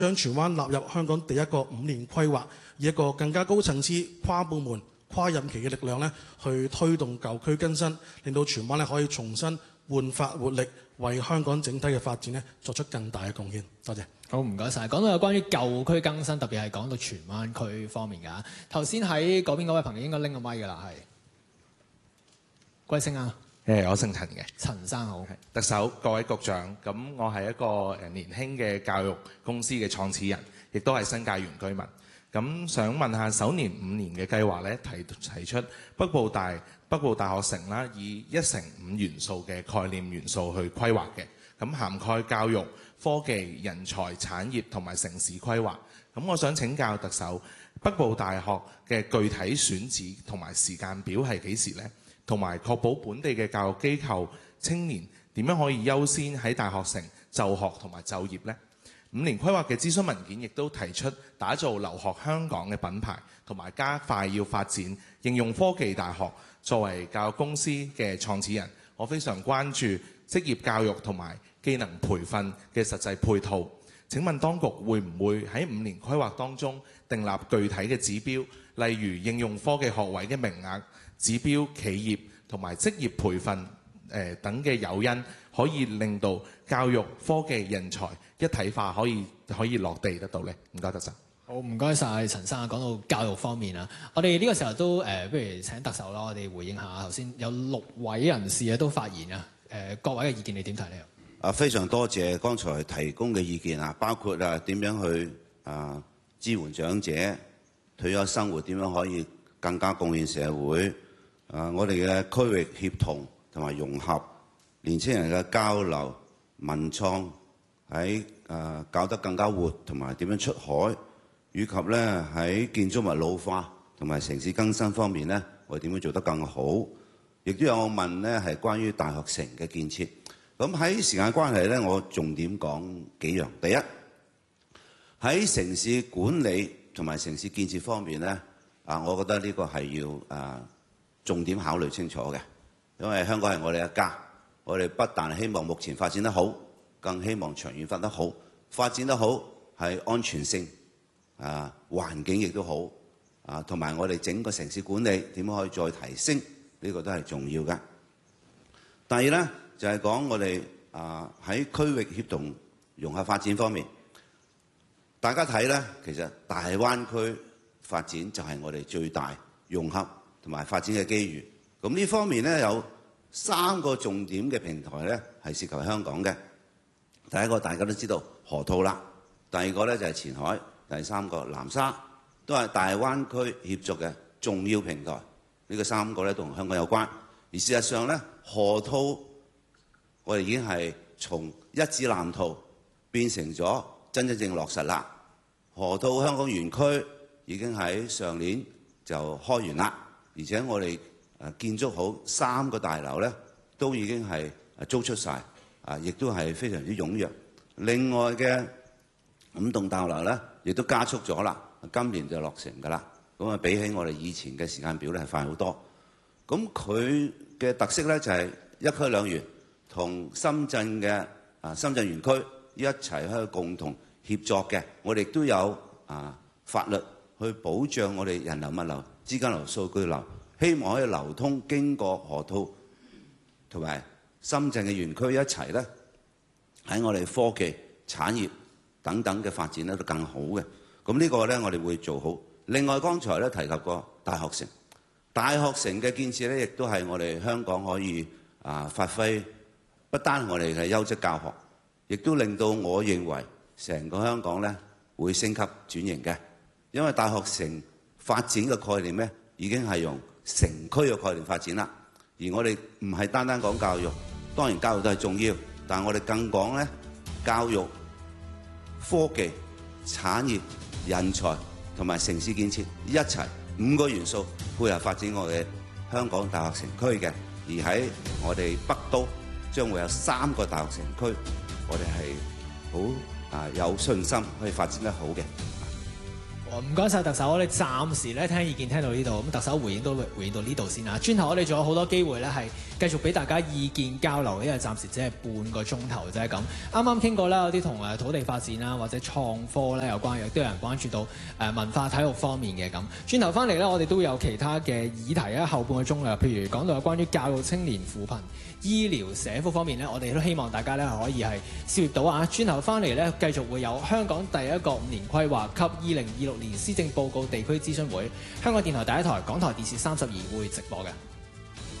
將荃灣納入香港第一個5年規劃，以一個更加高層次、跨部門、跨任期嘅力量咧，去推動舊區更新，令到荃灣咧可以重新煥發活力，為香港整體嘅發展咧作出更大嘅貢獻。多謝。 好，唔該晒。講到有關於舊區更新，特別係講到荃灣區方面㗎。頭先喺嗰邊嗰位朋友應該拎個咪㗎啦，係貴姓啊？ 我姓陳嘅。 陳生好。 特首、各位局長，咁我係一個年輕嘅教育公司嘅創始人，亦都係新界原居民。咁想問下，首年5年嘅計劃咧，提出北部大學城啦，以1乘5元素嘅概念元素去規劃嘅，咁涵蓋教育、科技、人才、產業同埋城市規劃。咁我想請教特首，北部大學嘅具體選址同埋時間表係幾時呢？同埋確保本地嘅教育機構青年點樣可以優先喺大學城就學同埋就業呢？5年規劃嘅諮詢文件亦都提出打造留學香港嘅品牌，同埋加快要發展應用科技大學。作為教育公司嘅創始人，我非常關注職業教育同埋技能培訓嘅實際配套。請問當局會唔會喺5年規劃當中訂立具體嘅指標，例如應用科技學位嘅名額、指標企業同埋職業培訓等嘅誘因，可以令到教育、科技、人才一體化可以落地得到呢？唔該，特首。 好，唔該晒陳生。講到教育方面啊，我哋呢個時候都不如請特首啦，我哋回應下頭先有6位人士都發言啊。各位嘅意見你點睇呢？ 非常多謝剛才提供嘅意見啊，包括點樣去支援長者退休生活，點樣可以更加貢獻社會。我哋嘅區域協同同埋融合，年青人嘅交流、文創喺搞得更加活，同埋點樣出海，以及咧喺建築物老化同埋城市更新方面咧，我哋點樣做得更好？亦都有問咧係關於大學城嘅建設。咁喺時間關係咧，我重點講幾樣。第一，喺城市管理同埋城市建設方面咧，我覺得呢個係要重點考慮清楚嘅，因為香港係我哋一家，我哋不但希望目前發展得好，更希望長遠發得好。發展得好係安全性，環境亦都好，同埋我哋整個城市管理點樣可以再提升，呢個都係重要嘅。第二咧就係講我哋喺區域協同融合發展方面，大家睇咧，其實大灣區發展就係我哋最大融合同埋發展嘅機遇。咁呢方面咧有3個重點嘅平台咧係涉及香港嘅。第一個大家都知道河套啦，第二個咧就係前海，第3個南沙，都係大灣區協作嘅重要平台。呢個3個咧都同香港有關。而事實上咧，河套我哋已經係從一紙藍圖變成咗真正落實啦。河套香港園區已經喺上年就開完啦，而且我哋建築好3個大樓咧，都已經係租出晒，亦都係非常之踴躍。另外嘅5棟大樓咧，亦都加速咗啦，今年就落成㗎啦。咁啊，比起我哋以前嘅時間表咧，係快好多。咁佢嘅特色咧就係一區兩園，同深圳嘅深圳園區一齊去共同協作嘅。我哋亦都有法律去保障我哋人流、物流、資金流、數據流，希望可以流通經過河套同埋深圳嘅園區一齊咧，喺我哋科技、產業等等嘅發展咧都更好嘅。咁呢個咧我哋會做好。另外剛才咧提及過大學城，大學城嘅建設咧亦都係我哋香港可以發揮，不單我哋嘅優質教學，亦都令到我認為成個香港咧會升級轉型嘅。因為大學城發展嘅概念咧已經係用城區嘅概念發展啦。而我哋唔係單單講教育，當然教育都係重要，但係我哋更講咧教育、科技、產業、人才同埋城市建設一齊5個元素配合發展我哋香港大學城區嘅。而喺我哋北都將會有3個大學城區，我哋係好有信心可以發展得好嘅。 唔該晒特首，我哋暫時咧聽意見聽到呢度，咁特首回應到呢度先啦。轉頭我哋仲有好多機會咧，係繼續俾大家意見交流，因為暫時只係半個鐘頭啫咁。啱啱傾過啦，有啲同土地發展啦或者創科咧有關，亦都有人關注到文化體育方面嘅咁。轉頭翻嚟咧，我哋都有其他嘅議題啊，後半個鐘啦，譬如講到有關於教育、青年扶貧、醫療、社福方面咧，我哋都希望大家咧可以係涉獵到啊。轉頭翻嚟咧，繼續會有香港第一個5年規劃及2026年施政報告地區諮詢會，香港電台第一台、港台電視32會直播嘅。